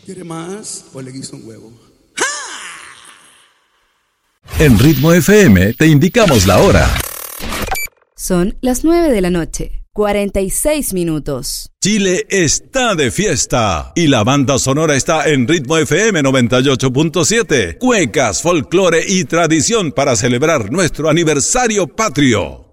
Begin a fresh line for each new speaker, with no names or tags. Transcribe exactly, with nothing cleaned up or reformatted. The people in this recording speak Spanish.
¿Quiere más o le guiso un huevo?
En Ritmo F M te indicamos la hora.
Son las nueve de la noche, cuarenta y seis minutos.
Chile está de fiesta y la banda sonora está en Ritmo F M noventa y ocho punto siete. Cuecas, folclore y tradición para celebrar nuestro aniversario patrio.